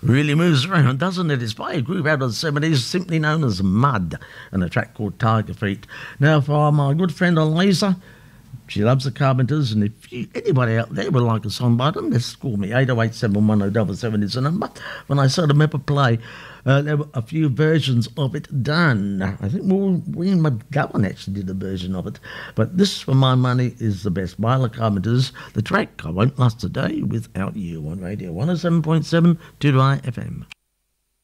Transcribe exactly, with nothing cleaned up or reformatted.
Really moves around, doesn't it? It's by a group out of the seventies, simply known as Mud, and a track called Tiger Feet. Now, for my good friend Eliza, she loves the Carpenters, and if you, anybody out there would like a song by them, just call me. eight oh eight, seven one oh, seven seven is the number. When I saw them ever play, uh, there were a few versions of it done. I think well, William McGowan actually did a version of it. But this, for my money, is the best. By the Carpenters, the track I Won't Last a Day Without You on Radio one oh seven point seven Turai F M.